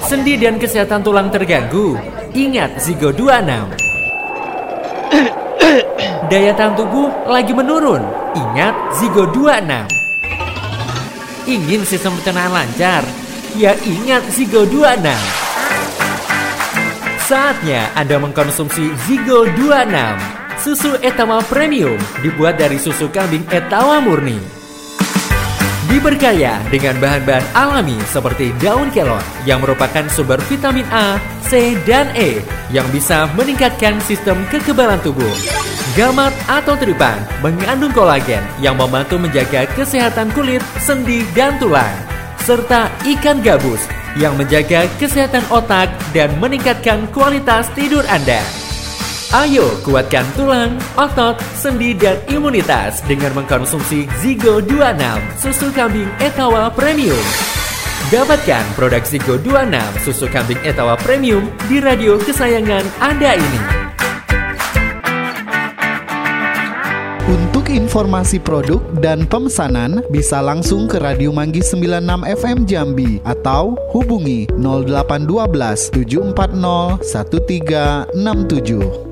Sendi dan kesehatan tulang terganggu? Ingat Zigo 26. Daya tahan tubuh lagi menurun? Ingat Zigo 26. Ingin sistem pencernaan lancar? Ya ingat Zigo 26. Saatnya Anda mengkonsumsi Zigo 26. Susu Etawa Premium dibuat dari susu kambing Etawa murni. Diberkaya dengan bahan-bahan alami seperti daun kelor yang merupakan sumber vitamin A, C, dan E yang bisa meningkatkan sistem kekebalan tubuh. Gamat atau tripang mengandung kolagen yang membantu menjaga kesehatan kulit, sendi, dan tulang. Serta ikan gabus yang menjaga kesehatan otak dan meningkatkan kualitas tidur Anda. Ayo kuatkan tulang, otot, sendi, dan imunitas dengan mengkonsumsi Zigo 26 susu kambing Etawa Premium. Dapatkan produk Zigo 26 susu kambing Etawa Premium di radio kesayangan Anda ini. Untuk informasi produk dan pemesanan bisa langsung ke Radio Manggis 96 FM Jambi atau hubungi 0812 740 1367.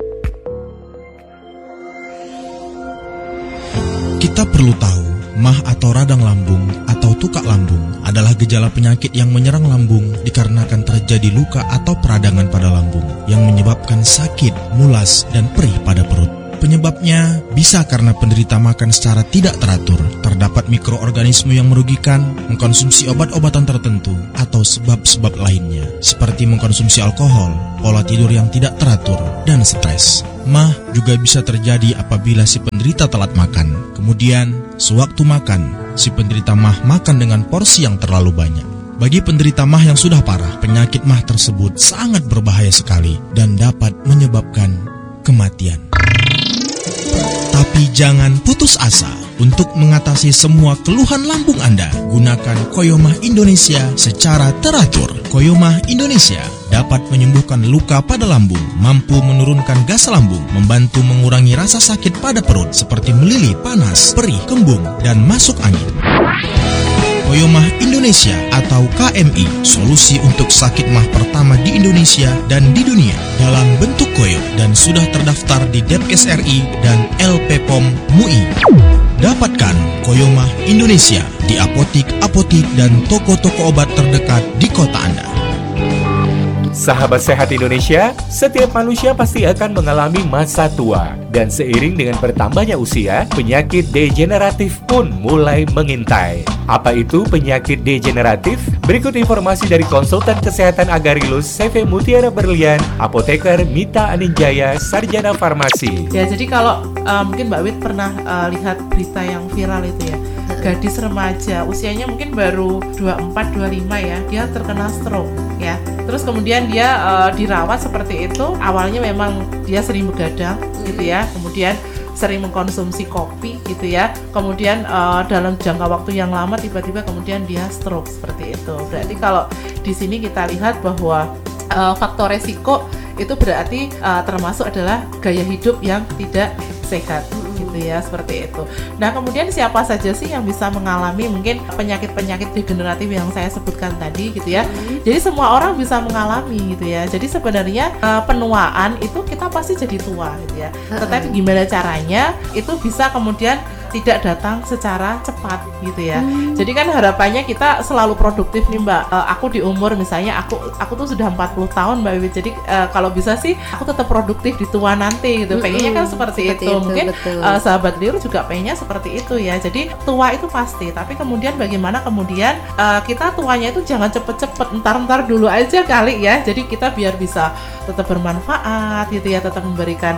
Kita perlu tahu, mah atau radang lambung atau tukak lambung adalah gejala penyakit yang menyerang lambung dikarenakan terjadi luka atau peradangan pada lambung yang menyebabkan sakit, mulas, dan perih pada perut. Penyebabnya bisa karena penderita makan secara tidak teratur, terdapat mikroorganisme yang merugikan, mengkonsumsi obat-obatan tertentu, atau sebab-sebab lainnya, seperti mengkonsumsi alkohol, pola tidur yang tidak teratur, dan stres. Mah juga bisa terjadi apabila si penderita telat makan. Kemudian, sewaktu makan, si penderita mah makan dengan porsi yang terlalu banyak. Bagi penderita mah yang sudah parah, penyakit mah tersebut sangat berbahaya sekali dan dapat menyebabkan kematian. Tapi jangan putus asa. Untuk mengatasi semua keluhan lambung Anda, gunakan Koyomah Indonesia secara teratur. Koyomah Indonesia dapat menyembuhkan luka pada lambung, mampu menurunkan gas lambung, membantu mengurangi rasa sakit pada perut seperti melilit, panas, perih, kembung, dan masuk angin. Koyomah Indonesia atau KMI, solusi untuk sakit mah pertama di Indonesia dan di dunia dalam bentuk koyo dan sudah terdaftar di Depkes RI dan LPPOM MUI. Dapatkan Koyomah Indonesia di apotik dan toko-toko obat terdekat di kota Anda. Sahabat sehat Indonesia, setiap manusia pasti akan mengalami masa tua. Dan seiring dengan bertambahnya usia, penyakit degeneratif pun mulai mengintai. Apa itu penyakit degeneratif? Berikut informasi dari konsultan kesehatan Agarilus CV Mutiara Berlian, apoteker Mita Aninjaya, sarjana farmasi. Ya, jadi kalau mungkin Mbak Wit pernah lihat berita yang viral itu ya. Gadis remaja, usianya mungkin baru 24-25 ya, dia terkena stroke ya. Terus kemudian dia dirawat seperti itu. Awalnya memang dia sering begadang gitu ya, kemudian sering mengkonsumsi kopi gitu ya. Kemudian dalam jangka waktu yang lama tiba-tiba kemudian dia stroke seperti itu. Berarti kalau di sini kita lihat bahwa faktor resiko itu berarti termasuk adalah gaya hidup yang tidak sehat. Ya, seperti itu. Nah, kemudian siapa saja sih yang bisa mengalami mungkin penyakit-penyakit degeneratif yang saya sebutkan tadi gitu ya. Jadi semua orang bisa mengalami gitu ya. Jadi sebenarnya penuaan itu kita pasti jadi tua gitu ya. Tetapi gimana caranya itu bisa kemudian tidak datang secara cepat gitu ya. Jadi kan harapannya kita selalu produktif nih Mbak. Aku di umur misalnya aku tuh sudah 40 tahun Mbak Wiwit. Jadi kalau bisa sih aku tetap produktif di tua nanti gitu. Pengennya kan seperti itu. Mungkin sahabat Liur juga pengennya seperti itu ya. Jadi tua itu pasti. Tapi kemudian bagaimana kemudian kita tuanya itu jangan cepet-cepet. Ntar dulu aja kali ya. Jadi kita biar bisa tetap bermanfaat gitu ya. Tetap memberikan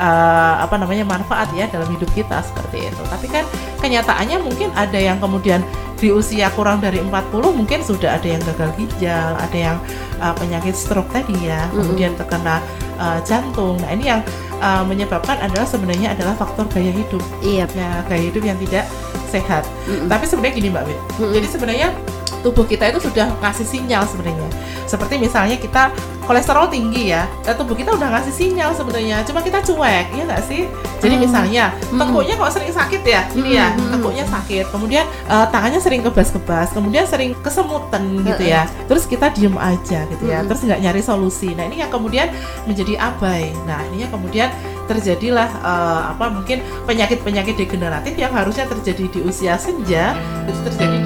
manfaat ya dalam hidup kita seperti itu. Tapi kan kenyataannya mungkin ada yang kemudian di usia kurang dari 40 mungkin sudah ada yang gagal ginjal, ada yang penyakit stroke tadi ya, kemudian terkena jantung. Nah ini yang menyebabkan sebenarnya adalah faktor gaya hidup. Iya. Ya, gaya hidup yang tidak sehat. Tapi sebenarnya gini Mbak Wit. Jadi sebenarnya tubuh kita itu sudah kasih sinyal sebenarnya. Seperti misalnya kita kolesterol tinggi ya, tubuh kita udah ngasih sinyal sebenarnya, cuma kita cuek, ya nggak sih? Jadi misalnya tengkuknya kok sering sakit ya, ini ya, tengkuknya sakit, kemudian tangannya sering kebas-kebas, kemudian sering kesemutan gitu ya, terus kita diem aja gitu ya, terus nggak nyari solusi. Nah ini yang kemudian menjadi abai. Nah ini yang kemudian terjadilah mungkin penyakit-penyakit degeneratif yang harusnya terjadi di usia senja itu terjadi